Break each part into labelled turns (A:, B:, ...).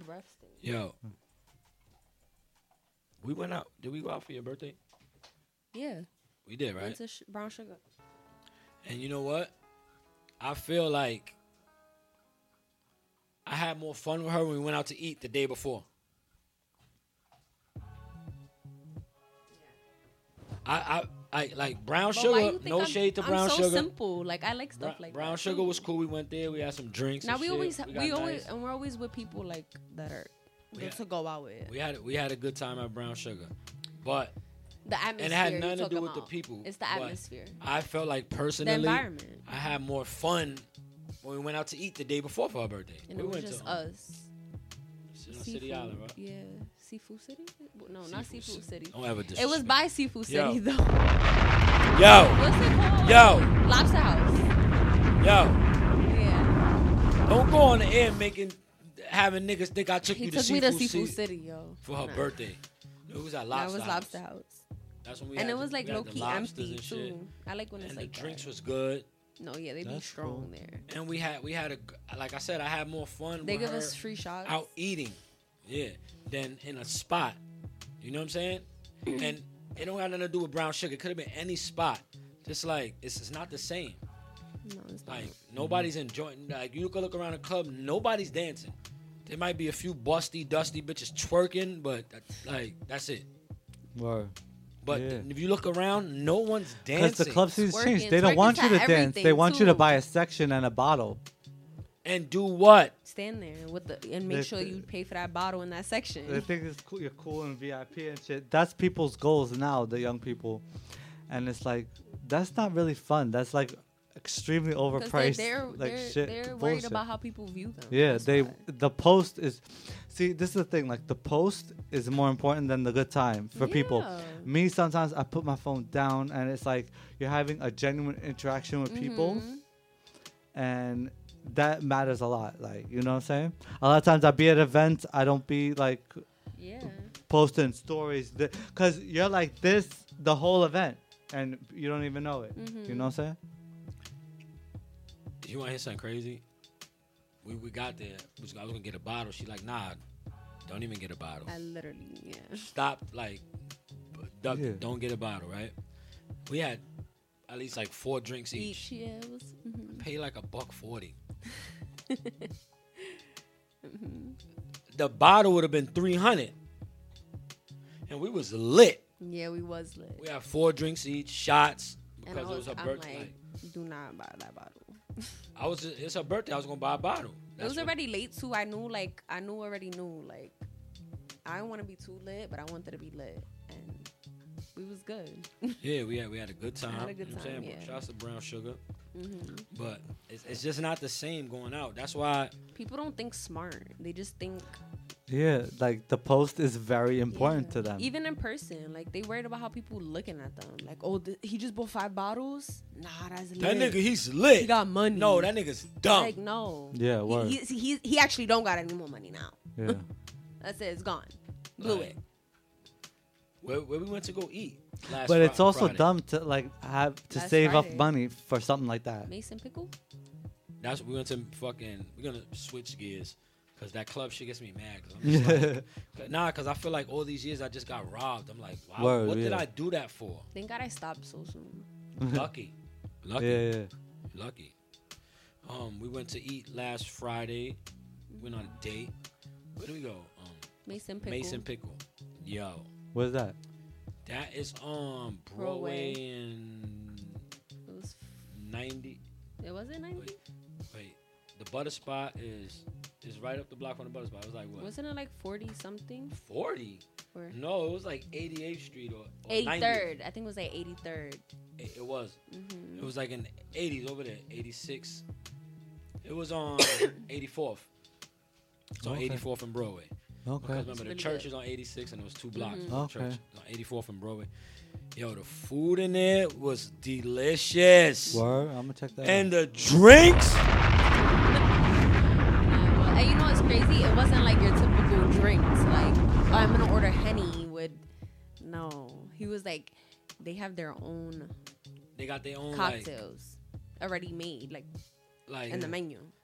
A: breath stink.
B: Yo. We went out. Did we go out for your birthday?
A: Yeah.
B: We did, right?
A: Went to Brown Sugar.
B: And you know what? I feel like I had more fun with her when we went out to eat the day before. I like Brown
A: But why
B: Sugar.
A: you think
B: No shade to Brown
A: I'm so
B: Sugar.
A: simple. Like I like stuff like
B: Brown
A: that.
B: Sugar
A: too.
B: was cool. We went there. We had some drinks.
A: Now
B: and
A: we
B: shit.
A: always
B: got nice.
A: and we're always with people like that are good to go out with.
B: We had a good time at Brown Sugar, but
A: The atmosphere.
B: and it had
A: you're
B: nothing to do
A: talking
B: with the
A: about.
B: people.
A: It's the
B: but
A: atmosphere.
B: I felt like
A: The
B: personally,
A: environment.
B: I had more fun when we went out to eat the day before for her birthday.
A: And
B: we
A: it was
B: went
A: just
B: to
A: us.
B: City Island, right?
A: Yeah. Seafood City? No, not Seafood City.
B: Don't ever
A: It was
B: disrespect.
A: by Seafood City
B: Yo.
A: though.
B: Yo,
A: What's it called?
B: Yo.
A: Lobster House.
B: yo,
A: Yeah.
B: don't go on the air having niggas think I took
A: He
B: you
A: took
B: to
A: me to
B: Seafood
A: Seafood
B: City
A: City, yo.
B: for her
A: Nah.
B: birthday. It was at
A: That
B: Lobster
A: was
B: House.
A: Lobster House.
B: That's when we
A: And
B: had
A: it was like
B: we had
A: low
B: the
A: key
B: lobsters
A: empty
B: and shit.
A: too. I like when it's
B: And
A: like
B: the drinks
A: that.
B: was good.
A: No, yeah, they be
C: That's
A: strong
C: cool.
A: there.
B: And we had like I said, I had more fun
A: They
B: with
A: give
B: her
A: us free shots.
B: out eating, yeah, than in a spot. You know what I'm saying? And it don't have nothing to do with Brown Sugar. It could have been any spot. Just like it's not the same.
A: No, it's not.
B: Like nobody's enjoying. Like you could look around the club, nobody's dancing. There might be a few busty, dusty bitches twerking, but that's it.
C: Word.
B: But
C: Yeah.
B: if you look around, no one's dancing.
C: Because the club scene's
A: Twerking.
C: changed. They don't
A: Twerking
C: want you
A: to
C: to dance. They
A: everything,
C: want you to
A: too.
C: buy a section and a bottle.
B: And do what?
A: Stand there with and make
C: They-
A: sure you pay for that bottle in that section.
C: They think it's cool. You're cool in VIP and shit. That's people's goals now, the young people. And it's like, that's not really fun. That's like extremely
A: Because
C: overpriced.
A: they're
C: like shit.
A: they're worried
C: bullshit.
A: about how people view them.
C: Yeah,
A: That's
C: they
A: why.
C: the post is. See, this is the thing. Like the post is more important than the good time for people.
A: Yeah.
C: Me, sometimes I put my phone down, and it's like you're having a genuine interaction with people,
A: Mhm.
C: and that matters a lot. Like, you know what I'm saying? A lot of times I be at events, I don't be like
A: Yeah.
C: posting stories because you're like this the whole event, and you don't even know it. You know what I'm saying?
B: You want to hear something crazy? We got there. I was gonna get a bottle. She like, nah, don't even get a bottle.
A: I literally, yeah.
B: Stop, like, duck,
C: Yeah.
B: don't get a bottle, right? We had at least like 4 drinks each.
A: Yeah, it was.
B: Pay like $1.40. The bottle would have been $300, and we was lit.
A: Yeah, we was lit.
B: We had 4 drinks each, shots
A: And
B: because it was her
A: I'm
B: birthday.
A: like, do not buy that bottle.
B: It's her birthday. I was gonna buy a bottle.
A: It was
B: what-
A: already late too. I already knew like I didn't want to be too lit, but I wanted to be lit, and we was good.
B: Yeah, we had a good time.
A: had a good
B: You know what I'm
A: time,
B: saying?
A: yeah.
B: Shouts to Brown Sugar.
A: hmm
B: But it's just not the same going out. That's why
A: People don't think smart. They just think
C: Yeah, like the post is very important
A: yeah.
C: to them.
A: Even in person, like they worried about how people looking at them. Like, oh, he just bought 5 bottles. Nah, that's lit.
B: that nigga, he's lit.
A: He got money.
B: No, that nigga's dumb.
A: Like no.
C: Yeah, word.
A: He actually don't got any more money now.
C: Yeah.
A: That's it. It's gone. Blew
B: Like,
A: it.
B: Where we went to go eat last
C: But it's also
B: Friday.
C: dumb to like have to
A: Last
C: save up
A: Friday.
C: money for something like that.
A: Mason pickle.
B: That's we went to fucking. We're gonna switch gears because that club shit gets me mad. Cause I'm just like, nah, because I feel like all these years I just got robbed. I'm like, wow,
C: Word,
B: what did
C: yeah.
B: I do that for?
A: Thank God I stopped so soon.
B: Lucky,
C: Yeah.
B: lucky. We went to eat last Friday. Went on a date. Where do we go?
A: Mason pickle.
B: Mason Pickle. Yo,
C: What's that?
B: that is on
A: Broadway.
B: Broadway and
A: It was.
B: 90.
A: It wasn't 90.
B: Wait, the Butter Spot is right up the block from the Butter Spot. It was like what?
A: Wasn't it like 40 something?
B: 40?
A: Or
B: No, it was like 88th Street or 90th.
A: 83rd. I think it was like 83rd.
B: It was.
A: Mm-hmm.
B: It was like in the 80s over there, 86. It was on 84th. It's on
C: Okay.
B: 84th and Broadway.
C: Okay.
B: Because remember, the
A: really
B: church
A: good.
B: is on 86 and it was 2 blocks.
A: Mhm.
B: from the
C: Okay.
B: church. It's on 84th and Broadway. Yo, the food in there was delicious.
C: Word. I'm gonna check that
B: And the drinks.
A: And you know what's crazy? It wasn't like your typical drinks. Like, oh, I'm gonna order Henny with. No, he was like, they have their own
B: They got their own
A: cocktails already made, like
B: like
A: in the menu.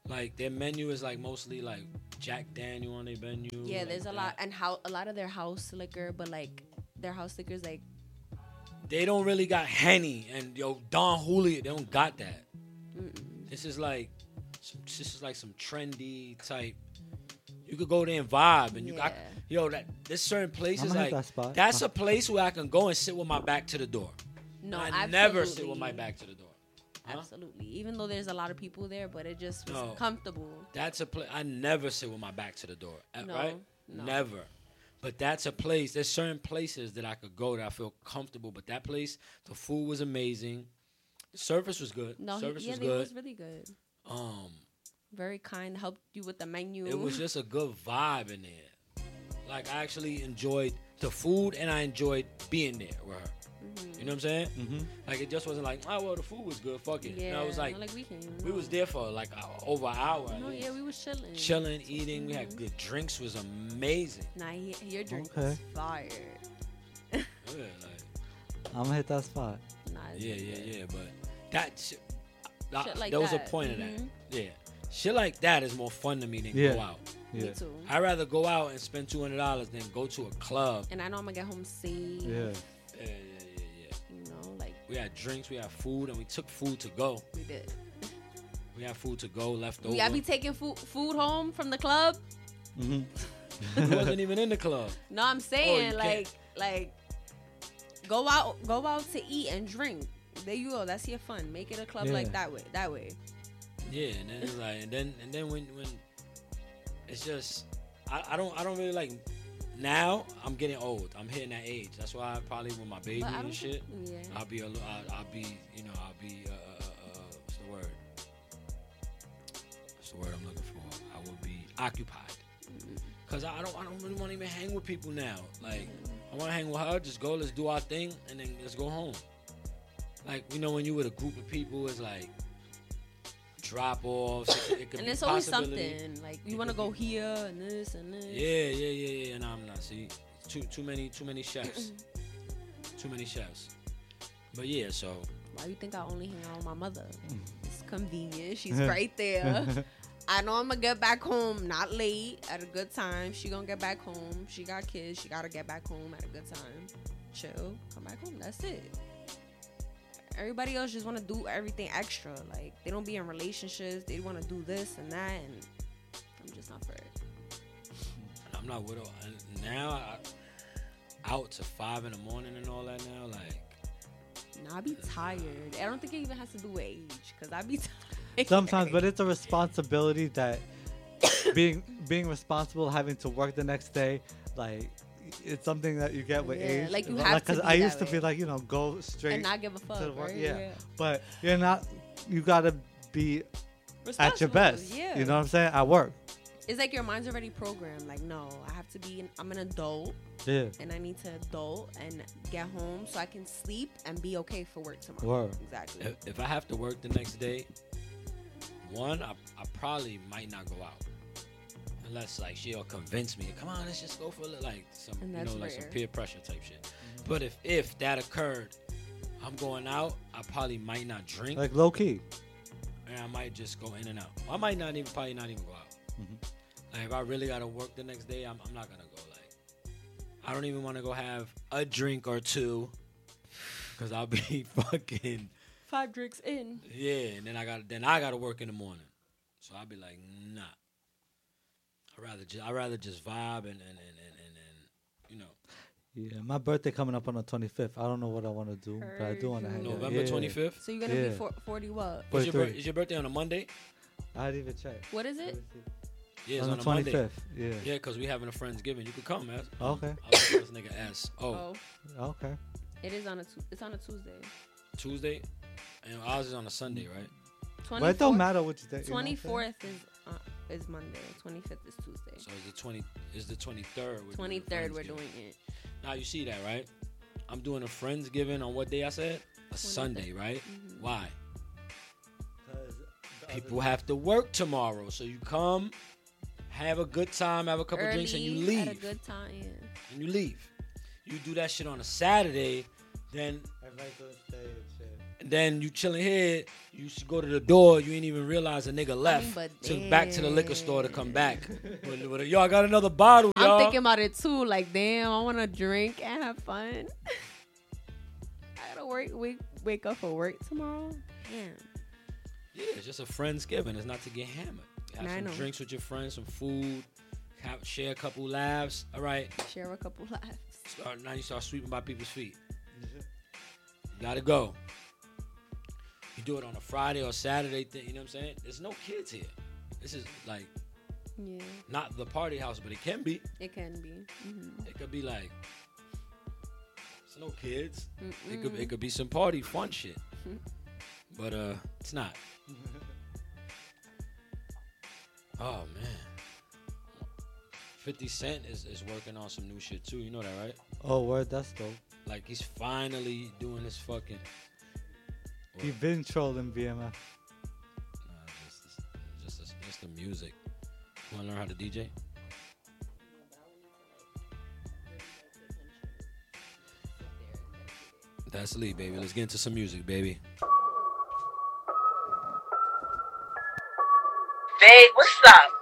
B: Like their menu is like mostly like Jack Daniel on their menu.
A: Yeah,
B: like
A: there's a
B: that.
A: lot, and a lot of their house liquor, but like their house liquor is like
B: They don't really got Henny and Don Julio. They don't got that.
A: mm-mm.
B: This is like some trendy type. You could go there and vibe, and there's certain places
C: I'ma hit
B: like
C: that spot.
B: that's a place where I can go and sit with my back to the door.
A: No,
B: I never sit with my back to the door. Huh?
A: Absolutely. Even though there's a lot of people there, but it just was
B: No.
A: comfortable.
B: That's a place I never sit with my back to the door.
A: No,
B: Right?
A: no.
B: Never. But that's a place. There's certain places that I could go that I feel comfortable. But that place, the food was amazing. The service was good.
A: No,
B: service was
A: it
B: good.
A: was really good. Very kind. Helped you with the menu.
B: It was just a good vibe in there. Like I actually enjoyed the food and I enjoyed being there with her.
A: Mm-hmm.
B: You know what I'm saying?
C: Mm-hmm.
B: Like it just wasn't like, oh well, the food was good. Fuck it.
A: Yeah,
B: You know, it was like
A: we
B: was there for like over an hour.
A: No, yeah, we was chilling.
B: Chilling, eating. We had good drinks. Was amazing.
A: Nah, your drink
C: Okay.
A: was fire.
B: Yeah, like,
C: I'm gonna hit that spot.
A: Nah,
B: yeah. But that shit,
A: Shit like
B: there was a
A: that.
B: point of
A: Mhm.
B: that. Yeah, shit like that is more fun to me than
C: Yeah.
B: go out.
C: Yeah.
A: Me too.
B: I'd rather go out and spend $200 than go to a club.
A: And I know I'm gonna get home safe.
C: Yeah.
B: Yeah.
A: You know, like
B: We had drinks, we had food, and we took food to go.
A: we did.
B: We had food to go left over.
A: I be taking food home from the club.
C: Mm-hmm.
B: We wasn't even in the club.
A: No, I'm saying
B: you
A: like go out to eat and drink. There you go. That's your fun. Make it a club
C: Yeah.
A: like that way.
B: Yeah, and then it's like, and then when it's just, I don't really like. Now I'm getting old. I'm hitting that age. That's why I probably with my baby
A: But I
B: and
A: don't
B: shit.
A: think- yeah.
B: I'll be what's the word I'm looking for? I will be occupied. Cause I don't really want to even hang with people now. Like I want to hang with her. Just go, let's do our thing, and then let's go home. Like when you with a group of people, it's like drop offs. It could
A: And
B: be
A: it's always
B: possibility.
A: something. Like you want to go here and this and this.
B: Yeah. And I'm not. See, too many chefs. Too many chefs. But yeah, so
A: Why you think I only hang out with my mother?
B: Mm.
A: It's convenient. She's right there. I know I'm gonna get back home not late at a good time. She gonna get back home. She got kids. She gotta get back home at a good time. Chill. Come back home. That's it. Everybody else just want to do everything extra. Like they don't be in relationships. They want to do this and that, and I'm just not for it.
B: I'm not with her. And now out to 5 in the morning and all that now. Like
A: Nah, I be tired. I don't think it even has to do with age, cause I be tired.
C: Sometimes, but it's a responsibility that being responsible, having to work the next day, like it's something that you get with
A: Yeah,
C: age.
A: like, you have to
C: 'cause
A: be
C: I
A: that
C: used to be
A: way.
C: like, go straight
A: and not give a fuck.
C: to the work.
A: Right?
C: Yeah. But you're not. You gotta be at your
A: Responsible,
C: best.
A: Yeah.
C: You know what I'm saying? At work.
A: It's like your mind's already programmed. Like, no, I have to be. I'm an adult,
C: Yeah.
A: and I need to adult and get home so I can sleep and be okay for work tomorrow.
C: Word.
A: Exactly.
B: if I have to work the next day, I probably might not go out. Unless like she'll convince me, come on, let's just go for like some
A: And
B: like
A: that's
B: some
A: rare.
B: peer pressure type shit. But if that occurred, I'm going out. I probably might not drink,
C: Like low key.
B: and I might just go in and out. I might probably not even go out. Like if I really gotta work the next day, I'm not gonna go. Like I don't even want to go have a drink or two, cause I'll be fucking
A: 5 drinks in.
B: yeah, and then I gotta work in the morning, so I'll be like nah. I'd rather just vibe and you know.
C: Yeah. My birthday coming up on the 25th. I don't know what I want to do, but I do want to hang out.
B: November
C: Yeah.
B: 25th.
A: So you're gonna
C: Yeah.
A: be 40 what?
C: But-
B: Is your birthday on a Monday?
C: I didn't even check.
A: What is it?
B: Yeah, it's
C: on
B: on
C: the
B: a Monday.
C: 25th. Yeah.
B: Yeah, because we having a Friendsgiving. You could come, man.
C: Okay.
B: I'll let this nigga S.
A: Oh,
C: Okay.
A: it is on it's on a Tuesday.
B: Tuesday, and ours is on a Sunday, right?
A: 24th,
C: But it don't matter which day.
A: 24th is Monday. 25th is Tuesday.
B: So is the 23rd.
A: 23rd we're doing it.
B: Now you see that, right? I'm doing a Friendsgiving on what day I said? A Sunday, right?
A: Mm-hmm.
B: Why? People have to work tomorrow, so you come, have a good time, have a couple
A: Early,
B: drinks, and you leave.
A: At a good time. Yeah.
B: And you leave. You do that shit on a Saturday, then
C: Everybody goes stay and shit.
B: And then you chilling here, you should go to the door, you ain't even realize a nigga left.
A: but
B: Back to the liquor store to come back. Yo, I got another bottle, y'all.
A: I'm thinking about it too. Like, damn, I want to drink and have fun. I gotta wake up for work tomorrow. Damn.
B: Yeah, it's just a Friendsgiving. It's not to get hammered. Have some drinks with your friends, some food, share a couple laughs. All right.
A: Share a couple laughs.
B: Now you start sweeping by people's feet. You gotta go. You do it on a Friday or Saturday thing, you know what I'm saying? There's no kids here. This is like, not the party house, but it can be.
A: It can be. Mm-hmm.
B: It could be like, there's no kids. It could be some party fun shit. But it's not. Oh man. 50 Cent is working on some new shit too. You know that, right?
C: Oh, word, that's dope.
B: Like he's finally doing his fucking.
C: You've been trolling BMF.
B: Nah, just the music. You wanna learn how to DJ? That's Lee, baby. Let's get into some music, baby.
D: Babe, what's up?